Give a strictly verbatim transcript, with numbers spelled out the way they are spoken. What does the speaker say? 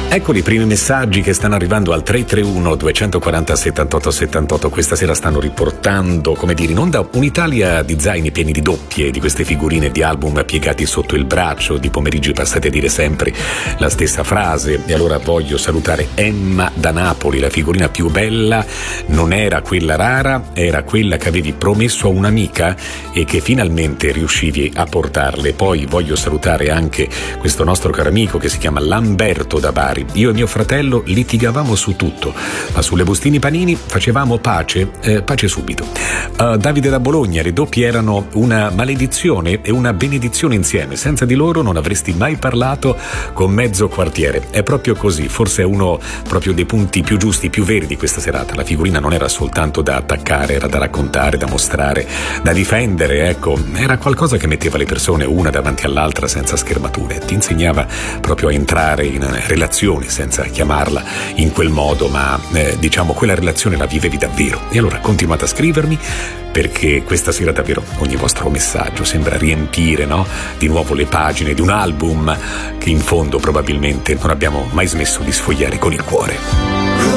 Eccoli i primi messaggi che stanno arrivando al tre tre uno due quattro zero settantotto settantotto. Questa sera stanno riportando, come dire, in onda un'Italia di zaini pieni di doppie, di queste figurine di album piegati sotto il braccio, di pomeriggi passati a dire sempre la stessa frase. E allora voglio salutare Emma da Napoli. La figurina più bella non era quella rara, era quella che avevi promesso a un'amica e che finalmente riuscivi a portarle. Poi voglio salutare anche questo nostro caro amico che si chiama Lamberto da Bari. Io e mio fratello litigavamo su tutto, ma sulle bustine panini facevamo pace, eh, pace subito. Uh, Davide da Bologna, le doppie erano una maledizione e una benedizione insieme. Senza di loro non avresti mai parlato con mezzo quartiere. È proprio così, forse è uno proprio dei punti più giusti, più veri di questa serata. La figurina non era soltanto da attaccare, era da raccontare, da mostrare, da difendere, ecco. Era qualcosa che metteva le persone una davanti all'altra senza schermature. Ti insegnava proprio a entrare in relazioni senza chiamarla in quel modo, ma eh, diciamo quella relazione la vivevi davvero. E allora continuate a scrivermi, perché questa sera davvero ogni vostro messaggio sembra riempire, no? Di nuovo le pagine di un album che in fondo probabilmente non abbiamo mai smesso di sfogliare con il cuore.